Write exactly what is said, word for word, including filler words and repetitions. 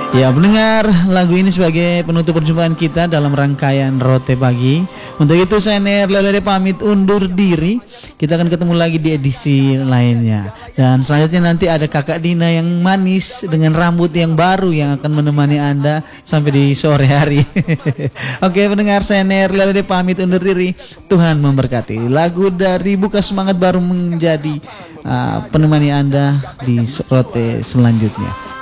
Ya, mendengar lagu ini sebagai penutup perjumpaan kita dalam rangkaian Rote Pagi. Untuk itu saya Ner Lelere pamit undur diri. Kita akan ketemu lagi di edisi lainnya. Dan selanjutnya nanti ada Kakak Dina yang manis dengan rambut yang baru yang akan menemani Anda sampai di sore hari. Oke, pendengar, saya Ner Lelere pamit undur diri. Tuhan memberkati. Lagu dari Buka Semangat baru menjadi uh, penemani Anda di Rote selanjutnya.